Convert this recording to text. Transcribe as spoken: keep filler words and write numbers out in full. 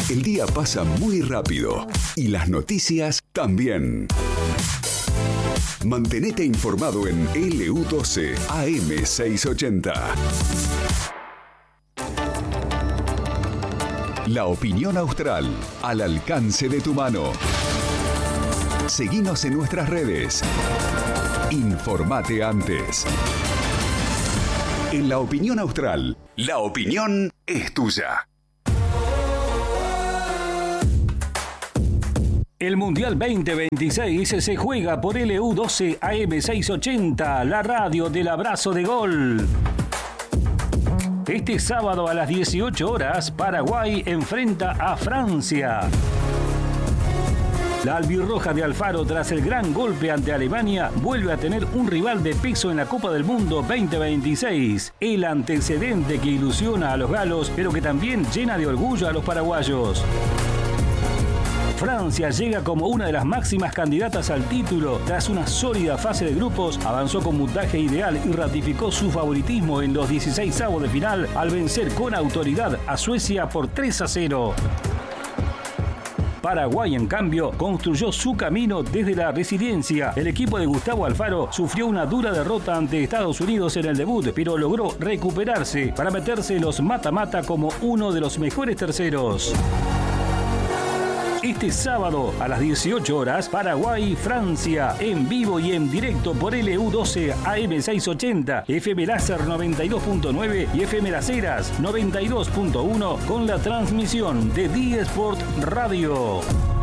El día pasa muy rápido y las noticias también. Mantenete informado en L U doce A M seiscientos ochenta. La opinión austral, al alcance de tu mano. Seguinos en nuestras redes. Informate antes. En La Opinión Austral, la opinión es tuya. El Mundial veinte veintiséis se juega por L U doce A M seiscientos ochenta, la radio del abrazo de gol. Este sábado a las dieciocho horas, Paraguay enfrenta a Francia. La albirroja de Alfaro, tras el gran golpe ante Alemania, vuelve a tener un rival de peso en la Copa del Mundo veinte veintiséis. El antecedente que ilusiona a los galos, pero que también llena de orgullo a los paraguayos. Francia llega como una de las máximas candidatas al título. Tras una sólida fase de grupos, avanzó con puntaje ideal y ratificó su favoritismo en los dieciseisavos de final al vencer con autoridad a Suecia por tres a cero. Paraguay, en cambio, construyó su camino desde la resiliencia. El equipo de Gustavo Alfaro sufrió una dura derrota ante Estados Unidos en el debut, pero logró recuperarse para meterse en los mata-mata como uno de los mejores terceros. Este sábado a las dieciocho horas, Paraguay-Francia, en vivo y en directo por L U doce A M seiscientos ochenta, F M Láser noventa y dos punto nueve y F M Las Heras noventa y dos punto uno, con la transmisión de D Sport Radio.